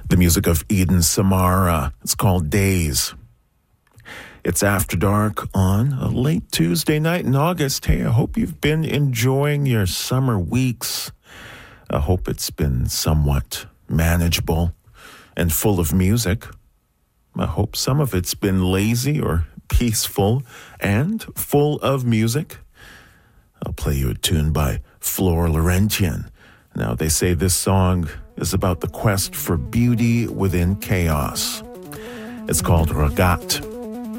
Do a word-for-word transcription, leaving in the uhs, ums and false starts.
The music of Eden Samara. It's called Days. It's After Dark on a late Tuesday night in August. Hey, I hope you've been enjoying your summer weeks. I hope it's been somewhat manageable and full of music. I hope some of it's been lazy or peaceful and full of music. I'll play you a tune by Flor Laurentian. Now, they say this song is about the quest for beauty within chaos. It's called Ragat.